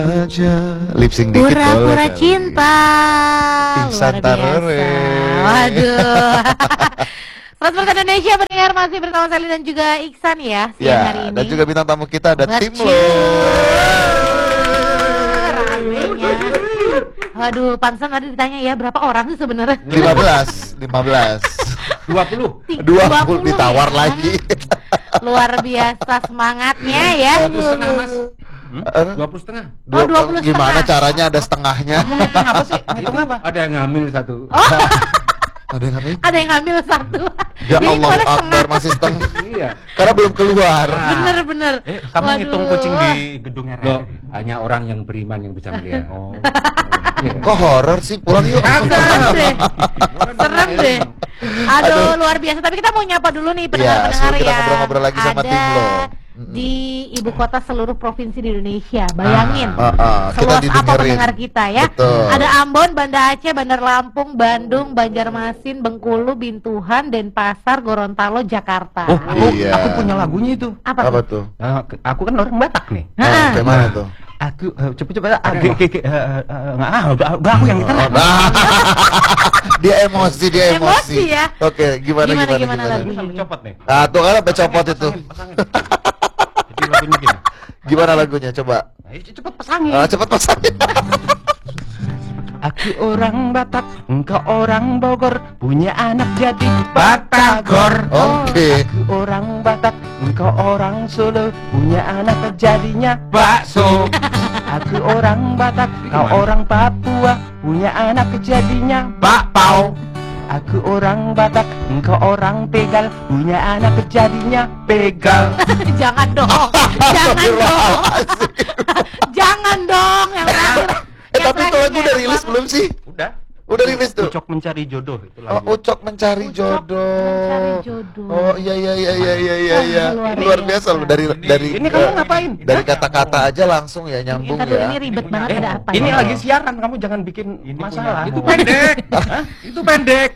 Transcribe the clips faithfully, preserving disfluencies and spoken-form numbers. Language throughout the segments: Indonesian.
aja lip sync dikit boleh. Pura-pura cinta. Ihsan Luar biasa. Tarore. Waduh. seratus persen Indonesia pendengar masih bersama Sally dan juga Iksan ya siang Ya, hari ini. dan juga bintang tamu kita ada tim Betul. lo. Ramenya. Waduh, pantesan tadi ditanya ya berapa orang sih sebenarnya? lima belas, lima belas. dua puluh. dua puluh ditawar ya. lagi. Luar biasa semangatnya ya. dua puluh setengah mas. Hmm? dua puluh setengah. Oh, dua puluh Gimana setengah. caranya ada setengahnya? Ngitung apa sih? Ngitung apa? Ada yang ngambil satu. Oh, Ada yang ngapain? ada yang ngambil satu. Ya Jadi Allah kemarin Akbar setengah. masih setengah. Iya. Karena belum keluar. Bener-bener. Eh, kamu Waduh. ngitung kucing di gedungnya Loh, hanya orang yang beriman yang bisa melihat. Oh. Kok horor sih? Pulang yuk. Serem deh. Serem deh. Aduh, luar biasa. Tapi kita mau nyapa dulu nih Iya, pendengar-pendengar sebelum kita yang ngobrol-ngobrol lagi sama ada tim lo. di ibu kota seluruh provinsi di Indonesia. Bayangin. Ah, ah, kita Seluas apa didengerin. pendengar kita ya. Betul. Ada Ambon, Banda Aceh, Bandar Lampung, Bandung, Banjarmasin, Bengkulu, Bintuhan, Denpasar, Gorontalo, Jakarta. Oh, aku, Iya. aku punya lagunya itu. Apa, Apa tuh? tuh? Eh, ke- aku kan orang Batak nih. Ah, Heeh. kayak mana tuh? Aku eh, cepet-cepet ah, ke- ke- ke- eh, eh, eh, nggak ah, udah, udah aku yang diterang. Nah, dia emosi, dia emosi. Emosi ya. Oke, gimana Gimana, gimana gimana gimana? lagunya? Sampai copot nih. Ah, tuh kan sampai copot itu. Pasangin, pasangin. Jadi lagunya gini. Gimana lagunya? Coba. Ayo cepet pasangin. Ah, cepat pasangin. Aku orang Batak, engkau orang Bogor, punya anak jadi Batagor. Oke. Aku orang Batak, engkau orang Solo, punya anak jadinya bakso. Aku orang Batak, kau Gimana? orang Papua, punya anak jadinya bakpao. Aku orang Batak, engkau orang Tegal, punya anak jadinya begal. Jangan dong. Jangan dong. Jangan dong yang terakhir. Eh, Yang tapi itu terakhir lagu udah kayak rilis apa? belum sih? Udah. Udah rilis tuh. Ucok mencari jodoh itu Oh, lagu. Ucok mencari Ucok jodoh. mencari jodoh. Oh, iya iya iya iya iya iya. iya. Wah, luar Luar biasa. biasa loh dari dari Ini kamu eh, ngapain? Dari kata-kata aja langsung ya nyambung Ntar dulu, ya. ini ribet banget Eh, ada apa ini ya? lagi siaran, kamu jangan bikin masalah. Itu pendek. Itu pendek.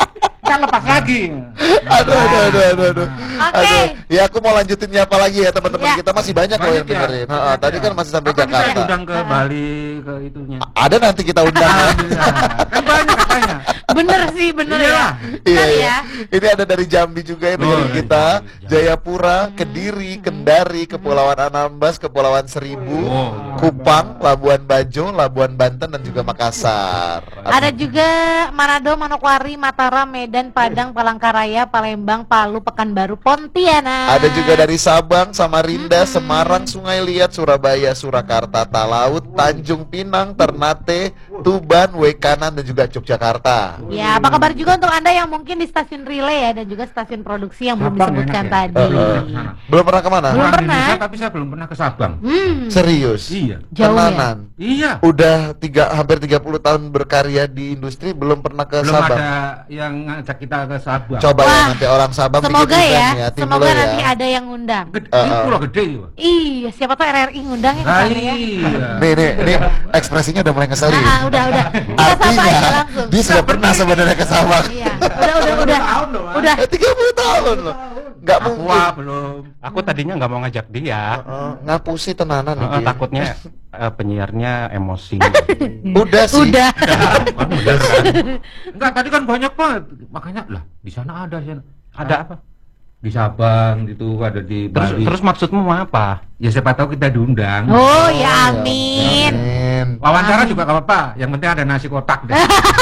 Kan lepas lagi. Aduh aduh aduh aduh aduh. Oke. Aduh. Ya aku mau lanjutin nyapa lagi ya teman-teman Ya. kita masih banyak loh yang Banyak ya? dengerin. Heeh, tadi kan masih sampai Apa bisa Jakarta. undang ke Bali ke itunya? Ada nanti kita undang ya. Kan banyak katanya. Bener sih, bener Iya. ya. Iya, Bener iya. ya. Ini ada dari Jambi juga yang dengerin Oh, kita, Jambi. Jayapura, Kediri, Kendari, Kepulauan Anambas, Kepulauan Seribu, Oh. Kupang, Labuan Bajo, Labuan Banten dan juga Makassar. Ada juga Manado, Manokwari, Mataram, Medan, Padang, Palangkaraya, Palembang, Palu, Pekanbaru, Pontianak. Ada juga dari Sabang, Samarinda, Semarang, Sungai Liat, Surabaya, Surakarta, Talaut, Tanjung Pinang, Ternate, Tuban, Wekanan dan juga Yogyakarta. Ya, apa kabar juga untuk Anda yang mungkin di stasiun relay ya dan juga stasiun produksi yang belum Sabang disebutkan enak ya? tadi. Eh, eh. Sana. Belum pernah kemana? Belum Orang pernah. Indonesia, tapi saya belum pernah ke Sabang. Hmm, Serius? Iya. jauh ya. Tenanan? Iya. Udah tiga hampir tiga puluh tahun berkarya di industri belum pernah ke Belum Sabang. ada yang ngajak kita ke Sabang. Coba ya Wah, nanti orang Sabang Semoga bikin ya, event tim semoga lo ya. nanti ada yang ngundang. Gede, Eh, ini eh. pulau gede ya. Iya, siapa tuh R R I ngundangnya ke Nah, sana ya. iya. Nih nih nih ekspresinya udah mulai ngeselin. Ah, ah, udah, udah. Kita sapa Artinya aja langsung. dia sudah pernah sebenarnya ke Sabang. Iya, udah, udah, udah. tahun loh, Mas. Udah. Eh, tiga puluh tahun loh. Enggak Aqua mungkin. belum. Aku tadinya nggak mau ngajak dia. Heeh, ngapusi tenanan nih. Eh, dia. takutnya eh, penyiarnya emosi. Udah sih. Udah. Kan udah kan. Enggak, tadi kan banyak banget. Makanya lah, di sana ada di sana. Ada apa? Di Sabang gitu, ada di Terus Bali. terus maksudmu apa? Ya siapa tahu kita diundang. Oh, ya amin. Amin. Wawancara Amin. juga gak apa-apa, yang penting ada nasi kotak deh.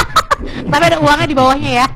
Tapi ada uangnya di bawahnya ya.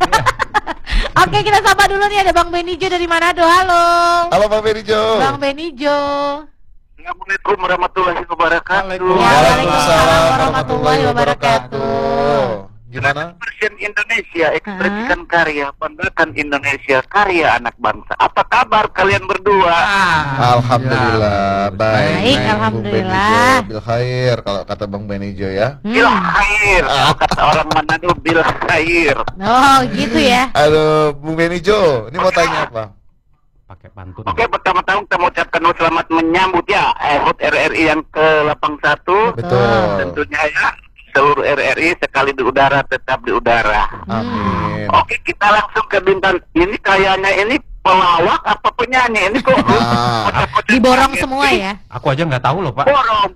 Oke, kita sapa dulu nih, ada Bang Benijo dari Manado. Halo. Halo Pak Benijo. Bang Benijo. Assalamualaikum warahmatullahi wabarakatuh. Ya, Waalaikumsalam warahmatullahi wabarakatuh. Gimana? Persen Indonesia, ekspresikan karya, banggakan Indonesia, karya anak bangsa. Apa kabar kalian berdua? Alhamdulillah, Ya, baik. Baik, Bung alhamdulillah. Benijo, Bil khair kalau kata Bang Benijo ya. Bil Hmm. khair, kalau kata orang Manado bil khair. Oh, gitu ya. Halo Bung Benijo, ini mau tanya apa? Pakai pantun. Oke, pertama-tama kita mengucapkan selamat menyambut ya eh, H U T R R I yang ke delapan puluh satu. Betul. Tentunya ya, seluruh R R I sekali di udara tetap di udara. Amin. Oke, kita langsung ke bintang. Ini kayaknya ini pelawak apa penyanyi? Ini kok Ah. kocak-kocak Diborong banget semua sih. ya. Aku aja nggak tahu loh Pak. Borong.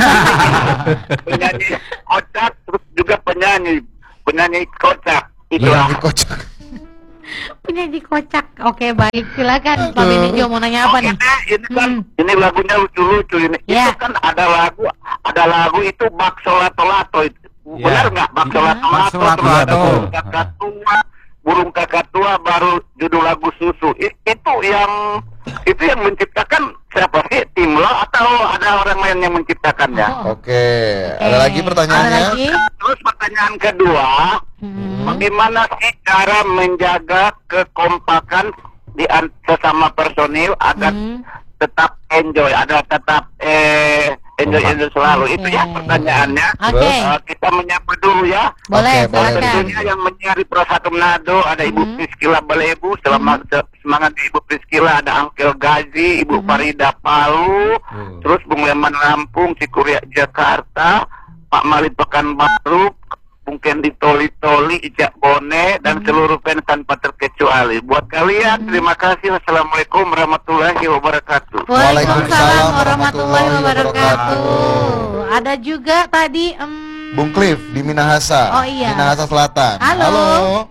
Penyanyi kocak terus juga penyanyi penyanyi kocak. Itulah. Penyanyi kocak. Penyanyi kocak. Oke, baik. Silakan Pak Benijo mau nanya apa Oke nih? deh, ini kan Hmm. ini lagunya lucu-lucu ini. Ya. Itu kan ada lagu ada lagu itu bakso lato-lato itu. Ya. Benar nggak bakso Ya. lato-lato? Bakso Terus ada lato-lato. burung kakak tua, burung kakak tua baru judul lagu susu. I- itu yang itu yang menciptakan siapa sih? Timlo atau ada orang lain yang menciptakannya? Oh. Oke, ada Oke. lagi pertanyaannya? Ada lagi? Terus pertanyaan kedua, Hmm. bagaimana sih cara menjaga kekompakan di an- sesama personil agar Hmm. tetap enjoy, ada tetap eh enjoy enjoy selalu. Itu ya Oke. pertanyaannya. Oke. Eh, kita menyapa dulu ya. Boleh, Oke, boleh. silakan. Tentunya yang menyari Persatu Manado ada Ibu Hmm. Priskila Balebu, selamat se- semangat Ibu Priskila, ada Angkel Gazi, Ibu Hmm. Farida Palu, terus Bung Leman Lampung, Cikuria Jakarta, Pak Mali Pekanbaru, Bung Kendi Toli Toli, Ijak Bone, dan Hmm. seluruh fans tanpa terkecuali. Buat kalian, terima kasih. Wassalamualaikum warahmatullahi wabarakatuh. Waalaikumsalam warahmatullahi wabarakatuh. wabarakatuh. Ada juga tadi em, Bung Cliff di Minahasa. Oh, iya. Minahasa Selatan. Halo. Halo.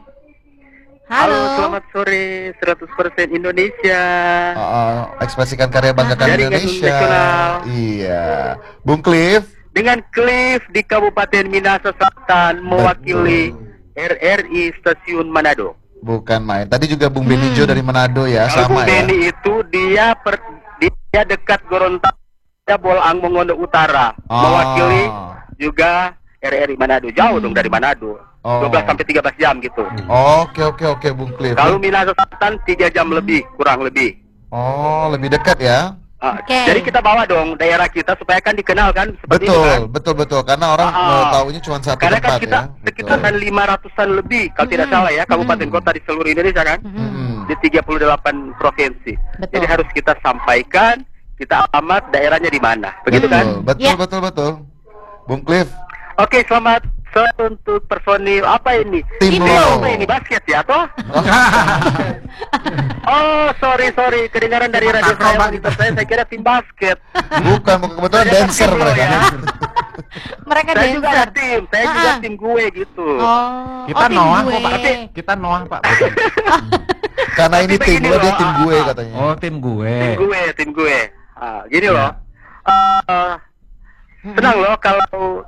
halo. sore, seratus persen Indonesia. Oh, oh, ekspresikan karya banggakan Jaringan Indonesia. nasional. Iya. Bung Cliff. Dengan Cliff di Kabupaten Minahasa Selatan mewakili R R I Stasiun Manado. Bukan main. Tadi juga Bung Hmm. Benijo dari Manado ya, Kalau sama Bung ya. Beni itu dia per, dia dekat Gorontalo, dia Bolaang Mongondo Utara, Oh. mewakili juga R R I Manado. Jauh dong dari Manado. Oh. dua belas sampai tiga belas jam gitu. Oke oke oke Bung Cliff. Kalau Minahasa Selatan tiga jam lebih, kurang lebih. Oh, lebih dekat ya. Ah, Oke. Jadi kita bawa dong daerah kita supaya kan dikenal kan seperti itu kan. Betul, betul betul karena orang Ah, uh, taunya cuma satu Karena kan tempat kita ya. sekitaran lima ratusan lebih kalau tidak Mm-mm. salah ya kabupaten Mm-mm. kota di seluruh Indonesia kan. Mm. Hmm. Di tiga puluh delapan provinsi. Betul. Jadi harus kita sampaikan, kita alamat daerahnya di mana. Begitu kan? Betul, betul, Ya. betul, betul. Bung Cliff, Oke, selamat sore untuk personil apa ini? Tim Ini Lo. apa ini basket ya toh? Oh, sorry sorry, kedengaran dari radio saya monitor saya saya kira tim basket. bukan, bukan kebetulan Saya dancer tim Lo mereka. ya. Mereka Saya juga ada dancer. tim, saya juga Ah. tim gue gitu. Oh, Kita oh, tim Noah gue. kok Pak. Tapi- Kita Noah Pak. bukan. Karena ini Tapi tim begini lo, dia loh, tim gue ah, katanya. Oh tim gue. Tim gue, tim gue. Ah, gini Ya. loh. Eh, senang loh kalau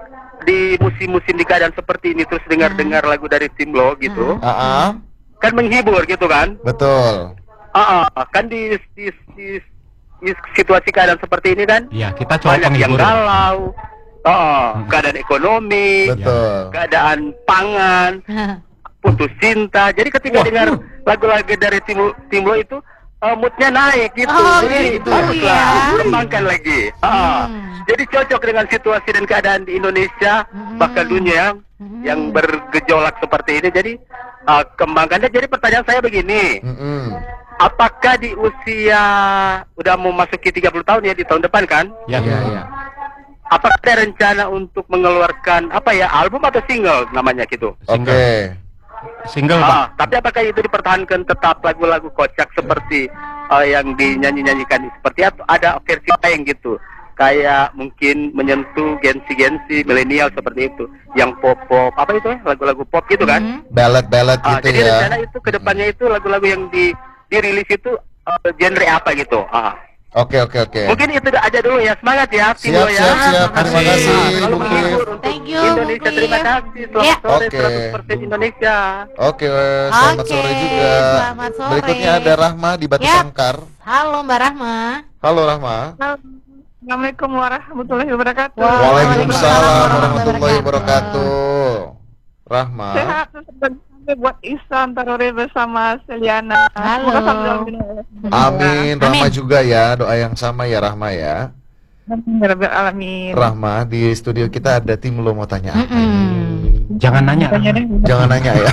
di musim-musim di keadaan seperti ini terus dengar-dengar lagu dari tim lo gitu. Ah, ah, Kan menghibur gitu kan. betul. Ah, ah, kan di, di, di, di situasi keadaan seperti ini kan Iya kita coba banyak yang penghibur. galau. Oh, keadaan ekonomi, Betul. keadaan pangan, putus cinta. Jadi ketika Wah, dengar uh. lagu-lagu dari tim tim lo itu uh, moodnya naik gitu. Oh, Jadi gitu baguslah, ya. kembangkan lagi. Ah, Hmm. Jadi cocok dengan situasi dan keadaan di Indonesia Hmm. bahkan dunia Hmm. yang bergejolak seperti ini. Jadi uh, kembangkannya. Jadi pertanyaan saya begini. Mm-mm. Apakah di usia udah mau masuki tiga puluh tahun ya di tahun depan kan? Ya ya ya. Apakah ada rencana untuk mengeluarkan apa ya album atau single namanya gitu? Oke. Single. Single Pak. Ah, tapi apakah itu dipertahankan tetap lagu-lagu kocak seperti uh, yang dinyanyi-nyanyikan seperti atau ada versi lain gitu? Kayak mungkin menyentuh gensi-gensi milenial seperti itu, yang pop-pop apa itu ya lagu-lagu pop gitu kan? Hmm. Ballad-ballad Ah, gitu jadi ya. rencana itu kedepannya itu lagu-lagu yang di dirilis itu uh, genre apa gitu? Ah. Oke oke oke. Mungkin itu aja dulu ya, semangat ya, tim Siap lo ya. siap siap. Terima Terima kasih kasih. Selalu Bung Cliff. menghibur untuk Thank you, Indonesia, Bung terima Cliff. kasih. Selamat Ya. sore, Oke. seratus persen Indonesia. Oke, selamat Oke, sore juga. selamat sore. Berikutnya ada Rahma di Batu Yap. Sangkar. Halo Mbak Rahma. Halo Rahma. Assalamualaikum warahmatullahi wabarakatuh. Wah. Waalaikumsalam warahmatullahi warahmatullahi wabarakatuh. Rahma. Sehat sampai buat Ihsan Tarore bersama Seliana. Halo. Semoga sambil dalam Amin. Rahma Amin. juga ya. Doa yang sama ya Rahma ya. Amin ya Rabbil alamin. Rahma di studio kita ada tim lo mau tanya apa? Mm-mm. Jangan nanya. Tanya deh. Jangan nanya ya.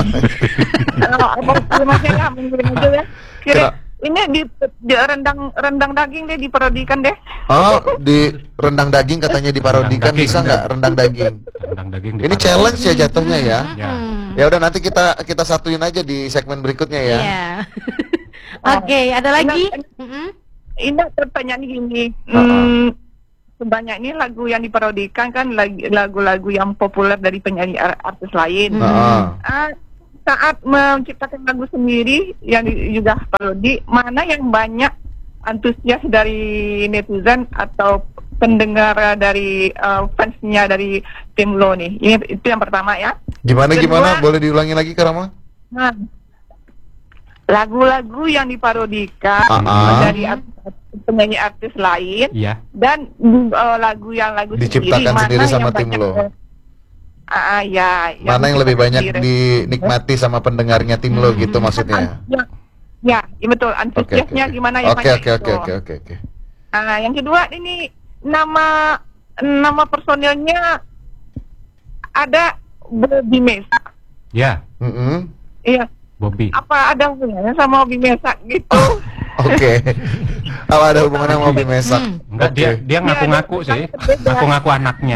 Kalau abang kirim aja ya, abang kirim aja ya. Kirim. Kira- Ini di, di rendang rendang daging deh diparodikan deh. Oh, di rendang daging katanya diparodikan, Rendang daging. bisa nggak rendang daging? Rendang daging. Ini diparodikan. challenge ya jatuhnya ya. Ya. Mm-mm. Ya udah nanti kita kita satuin aja di segmen berikutnya ya. Iya. Oke, ada lagi? Ini, Mm-mm. ini pertanyaan gini. Uh-uh. Hmm, sebanyak ini lagu yang diparodikan kan lag- lagu-lagu yang populer dari penyanyi ar- artis lain. Hmm. Heeh. Ah, saat menciptakan lagu sendiri yang di- juga parodi, mana yang banyak antusias dari netizen atau pendengar dari uh, fansnya dari tim Lo nih? Ini itu yang pertama ya. Gimana Kedua- gimana? Boleh diulangi lagi Karama? Nah, lagu-lagu yang diparodikan Ah-ah. dari art- penyanyi artis lain Iya. dan uh, lagu yang lagu Diciptakan sendiri, sendiri mana sama yang tim banyak, Lo. uh, Ah, ya, Mana yang lebih diciptakan banyak sendiri. dinikmati sama pendengarnya tim Lo gitu maksudnya? Ya, ya, ya betul. Oke Antusiasnya oke. gimana yang Oke banyak oke itu. oke oke oke oke. Ah, yang kedua ini nama nama personilnya ada Bobby Mesa. Ya, Mm-mm. Iya, Bobby. apa ada hubungannya sama Bobby Mesa gitu? Oke. Apa ada hubungannya sama Bobby Mesak? Hmm. Enggak, Oke. dia dia ngaku-ngaku Iya, sih. beda. Ngaku-ngaku anaknya.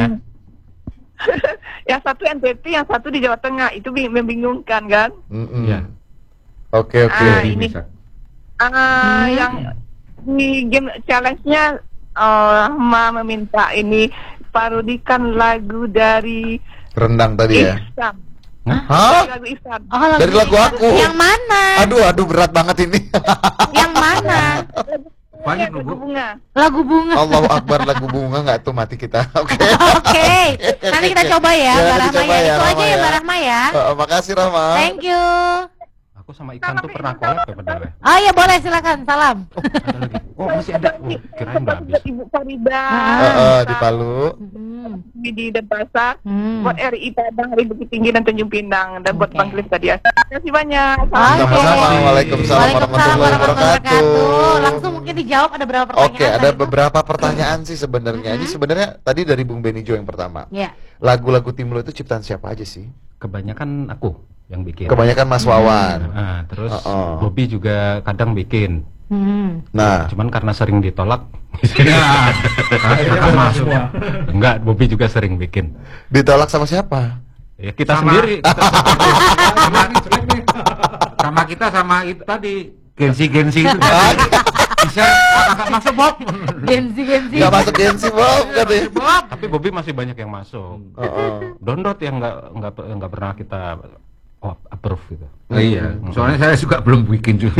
Yang satu N T T, yang satu di Jawa Tengah. Itu bing- membingungkan kan? Mm-mm. Iya. Oke oke. Ah, ini ah yang di game challenge-nya eh, Ma meminta ini parodikan lagu dari Rendang tadi ya. Ihsan. Hah? Lagu Ihsan. Oh, Dari lagu aku. Yang mana? Aduh aduh berat banget ini. Yang mana? Banyak Lagu loh, Bu. bunga. Lagu bunga. Allahu Akbar lagu bunga nggak tuh mati kita. Oke. Oke, nanti kita coba ya, Ya, Mbak nanti Rahma coba ya. ya, Itu aja Rahma ya, ya. Mbak Rahma ya. Oh, makasih Rama. Thank you. Aku sama ikan tuh pernah collab ya padahal. Oh ya boleh, silakan. Salam. Ada lagi. Oh, masih ada. Oh, kirain udah habis. Ibu Farida. Ah. Eh, eh, di Palu. Hmm. Di Denpasar. Hmm. Buat R I Padang, Hari Bukit Tinggi dan Tanjung Pinang, dan buat Oke. Bang Klis tadi ya. Terima kasih banyak. Oke. Sama-sama. Waalaikumsalam Waalaikumsalam warahmatullahi warahmatullahi wabarakatuh. wabarakatuh. Langsung mungkin dijawab, ada berapa pertanyaan? Oke, ada tadi tuh? beberapa pertanyaan sih sebenarnya. Ini Mhm. sebenarnya tadi dari Bung Benijo yang pertama. Ya. Lagu-lagu tim Lo itu ciptaan siapa aja sih? Kebanyakan aku yang bikin. Kebanyakan Mas Wawan. Nah, terus Oh, oh. Bobby juga kadang bikin. Hmm. Nah, Cuman karena sering ditolak. Ya, akhirnya masuk. Enggak, Bobby juga sering bikin. ditolak sama siapa? Ya kita Sama- sendiri. Kita, sama, sama kita sama itu tadi gensi-gensi itu. Bisa agak masuk Bob. Gensi gensi. Gak masuk Gensi Bob katanya. Bob. tapi Bobby masih banyak yang masuk. Oh, oh. Download yang nggak nggak nggak pernah kita oh, approve gitu. Oh, iya, soalnya saya juga belum bikin juga.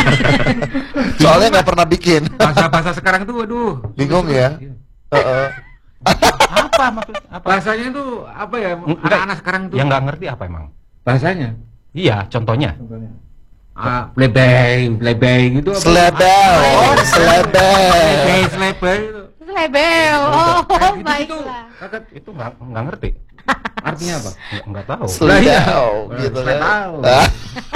Soalnya nggak pernah bikin. Bahasa-bahasa sekarang tuh aduh. Bingung ya? Heeh. Apa maksud apa? Bahasanya itu apa ya? Enggak. Anak-anak sekarang tuh Yang nggak ngerti apa emang? bahasanya Iya, contohnya. ah, lebay, lebay gitu apa? Selebel, oh, selebel. Lebay, selebay itu. Lebel. Oh, Kayak gitu-gitu. baiklah. Kakak, Itu nggak nggak ngerti. artinya apa? Nggak, nggak tahu. Selebel, iya. gitu kan. Selebel. Ah,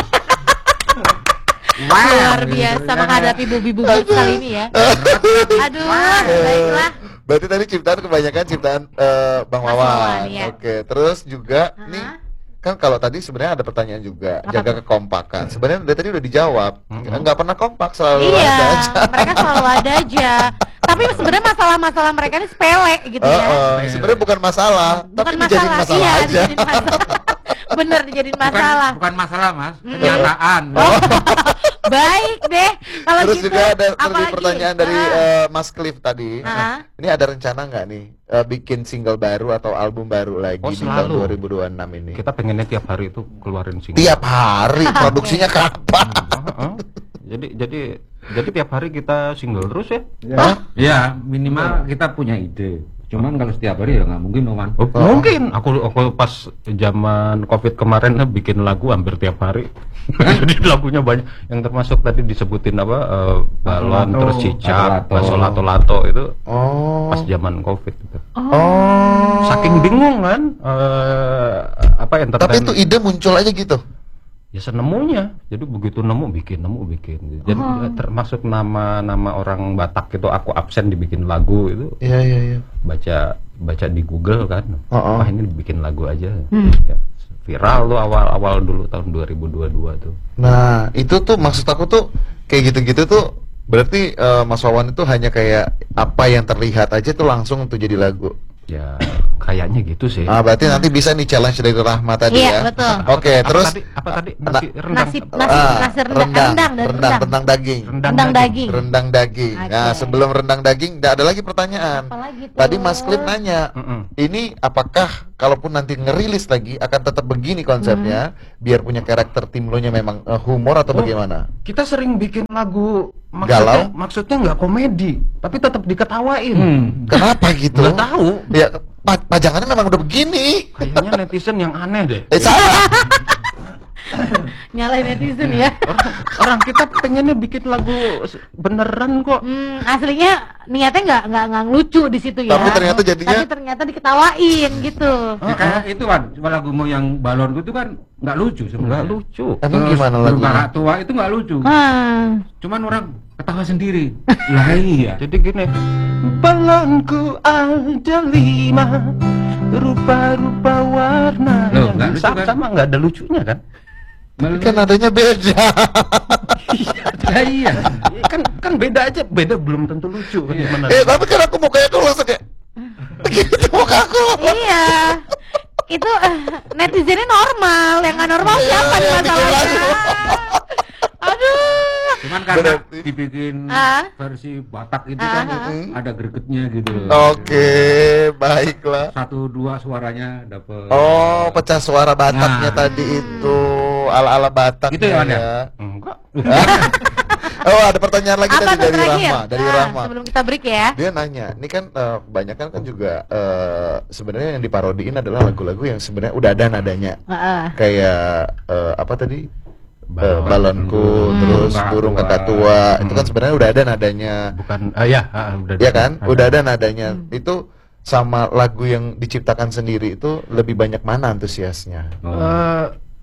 Luar gitu biasa kan. menghadapi bubi-bubi kali ini ya. Aduh, baiklah. Berarti tadi ciptaan kebanyakan ciptaan eh, Bang Mas Wawan. Wawan, iya. Oke, terus juga Hah? nih kan kalau tadi sebenarnya ada pertanyaan juga, Apa jaga tuh? kekompakan. Sebenarnya dari tadi udah dijawab. Mhm. Nggak pernah kompak, selalu Iya, ada aja. mereka selalu ada aja. Tapi sebenarnya masalah-masalah mereka ini sepele gitu Eh, ya. eh, sebenarnya bukan masalah, tapi Bukan dijadiin masalah iya, aja. dijadiin masalah. Bener dijadiin Bukan, masalah. bukan masalah mas, kenyataan. Baik deh. Kalau Terus gitu, juga ada tadi apalagi? pertanyaan dari Ah. eh, Mas Cliff tadi. Ah. Ini ada rencana nggak nih eh, bikin single baru atau album baru lagi Oh, di tahun selalu. dua ribu dua puluh enam ini? Kita pengennya tiap hari itu keluarin single. Tiap hari produksinya kapan? Heeh. Jadi jadi jadi tiap hari kita single terus ya? Hah? Ya minimal kita punya ide. Cuman kalau setiap hari ya nggak mungkin Oman. Oh, mungkin aku aku pas zaman Covid kemarin eh, bikin lagu hampir tiap hari. Jadi lagunya banyak yang termasuk tadi disebutin apa eh, balon Lato-lato. terus cicak, Lato-lato. baso lato-lato itu Oh. pas zaman Covid itu. Oh. Saking bingung kan eh apa entertain. Tapi itu ide muncul aja gitu. Ya senemunya. Jadi begitu nemu bikin, nemu bikin. Jadi ya, termasuk nama-nama orang Batak itu aku absen dibikin lagu itu Iya iya iya. baca baca di Google kan. Oh, oh. Wah, ini bikin lagu aja. Hmm. Ya, viral tuh awal-awal dulu tahun dua ribu dua puluh dua tuh. Nah, itu tuh maksud aku tuh kayak gitu-gitu tuh berarti eh, Mas Wawan itu hanya kayak apa yang terlihat aja tuh langsung untuk jadi lagu. Ya kayaknya gitu sih. Ah, berarti nanti bisa nih challenge dari Rahma tadi Iya, ya. betul. Oke, Apa terus tadi? Apa tadi? Na- Nasi rendang. Nasi apa? nasi ah, nasi rendang rendang, rendang dan rendang, rendang. rendang daging. Rendang daging. Rendang daging. Oke. Nah, sebelum rendang daging, nggak ada lagi pertanyaan. Apalagi tuh? Tadi Mas Clip nanya, Mm-mm. ini apakah kalaupun nanti ngerilis lagi akan tetap begini konsepnya, biar punya karakter tim lo nya memang eh, humor atau Oh. bagaimana? Kita sering bikin lagu Galau? maksudnya maksudnya nggak komedi, tapi tetap diketawain. Kenapa gitu? Nggak tahu. Ya, pa- pajangannya memang udah begini. Kayaknya netizen yang aneh deh. Eh salah. Nyalain netizen ya. Orang, orang kita pengennya bikin lagu s- beneran kok. Hmm, aslinya niatnya nggak nggak nggak lucu di situ ya. Tapi ternyata jadinya- Tapi ternyata diketawain gitu. Ya, kayak itu kan, cuma lagumu yang balon itu kan nggak lucu Nggak sebenarnya. lucu. Emang Terus gimana Burung lagunya? Kakak Tua itu nggak lucu. Hmm. Cuman orang ketawa sendiri. Lah iya. Jadi gini, balonku ada lima, rupa-rupa warna. Loh, nggak lucu sama, kan? sama nggak ada lucunya kan? Tapi kan adanya beda. Lah iya. kan kan beda aja, beda belum tentu lucu. Iya. Gimana? eh, tapi kan aku mau kayak aku langsung kayak gitu muka aku. Iya. Itu eh, netizennya normal, yang nggak normal Iya, siapa nih yang bikin masalahnya? lagu. Aduh. Cuman karena Berarti- dibikin Ah. versi Batak itu Ah, kan ah, ah. ada gregetnya gitu. Oke, baiklah. Satu dua suaranya dapet. Oh, pecah suara Bataknya Nah. tadi itu ala-ala Batak. Itu ya, Wan, ya? Enggak. Oh, ada pertanyaan lagi Apa tadi tuh dari terakhir? Rahma, dari Ah, Rahma. sebelum kita break ya. Dia nanya, ini kan eh, kebanyakan kan juga eh, sebenarnya yang diparodiin adalah lagu-lagu yang sebenarnya udah ada nadanya. Heeh. Kayak eh, apa tadi? Eh, Balon. balonku, Hmm. terus Kakak burung tua. kakak tua. Itu kan Hmm. sebenarnya udah ada nadanya. Bukan, ah, ya, ah, udah. Iya kan? ada. Udah ada nadanya. Itu sama lagu yang diciptakan sendiri itu lebih banyak mana antusiasnya? Oh. Eh,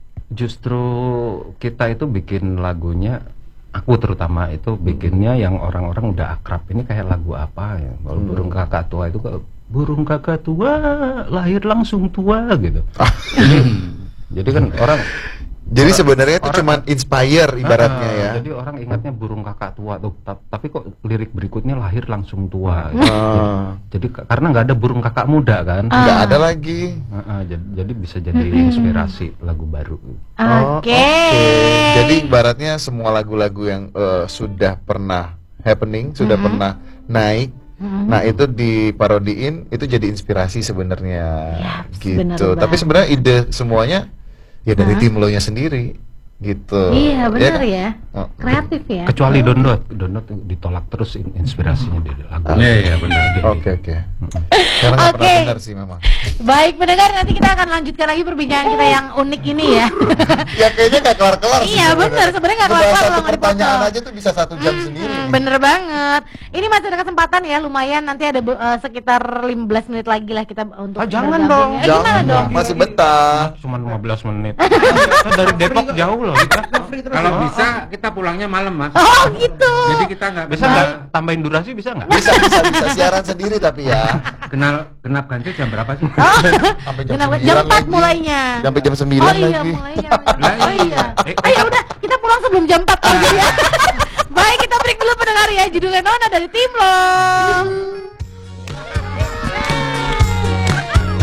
justru kita itu bikin lagunya, aku terutama itu bikinnya yang orang-orang udah akrab. Ini kayak lagu apa ya? Kalau Hmm. burung kakak tua itu kok, burung kakak tua lahir langsung tua gitu. Ah. jadi, jadi kan orang Jadi Orang- sebenarnya itu orang- cuman inspire ibaratnya Ah, ya. Jadi orang ingatnya burung kakak tua tuh, Ta- tapi kok lirik berikutnya lahir langsung tua. Ah, Jadi ka- karena nggak ada burung kakak muda kan. Ah. nggak ada lagi. Ah, ah, jadi, jadi bisa jadi inspirasi lagu baru. Oh, Oke. Jadi ibaratnya semua lagu-lagu yang eh, sudah pernah happening, sudah Mhm. pernah naik, Mhm. nah itu diparodiin, itu jadi inspirasi sebenarnya, Yes, bener gitu. Tapi banget. sebenarnya ide semuanya ya dari Hah? tim lo nya sendiri, gitu. Iya benar kan? ya. Oh. Kreatif ya. Kecuali Dondot, Dondot ditolak terus in- inspirasinya dari lagu. Iya, iya, benar. Oke oke. Karena nggak Oke. pernah benar sih memang. Baik pendengar, nanti kita akan lanjutkan lagi perbincangan kita yang unik ini ya. Ya kayaknya nggak kelar-kelar sih. Iya, bener. Sebenarnya nggak Ngebahas kelar-kelar satu kalau nggak pertanyaan dipotong. aja tuh bisa satu jam Hmm, sendiri. hmm, nih. bener banget. Ini masih ada kesempatan ya, lumayan nanti ada be- eh, sekitar lima belas menit lagi lah kita untuk Ah, jangan bergabung dong. ya. Eh, gimana Jangan dong? masih betah. Cuma lima belas menit. Kita dari Depok jauh loh. Kita. Kalau bisa kita pulangnya malam, Mas. Oh gitu. Jadi kita nggak Bisa nggak tambahin durasi bisa nggak? Bisa bisa bisa siaran sendiri tapi ya. kenal genap ganjil jam berapa sih? Sampai jam Kenapa? sembilan Jam empat lagi. mulainya. Sampai jam sembilan Oh iya lagi. mulainya. Lah, Oh iya. Eh, Oh ya udah, kita pulang sebelum jam empat aja ya. Baik, kita break dulu pendengar ya. Judulnya Nona dari Tim Lo.